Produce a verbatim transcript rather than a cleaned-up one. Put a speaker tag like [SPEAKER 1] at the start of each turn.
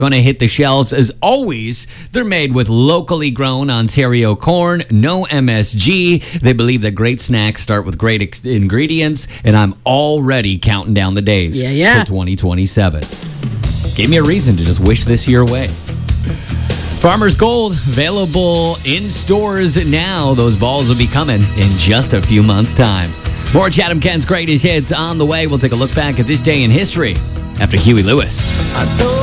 [SPEAKER 1] going to hit the shelves. As always, they're made with locally grown Ontario corn, no M S G. They believe that great snacks start with great ex- ingredients, and I'm already counting down the days
[SPEAKER 2] Yeah, yeah.
[SPEAKER 1] till twenty twenty-seven. Gave me a reason to just wish this year away. Farmer's Gold, available in stores now. Those balls will be coming in just a few months' time. More Chatham Kent's greatest hits on the way. We'll take a look back at this day in history after Huey Lewis.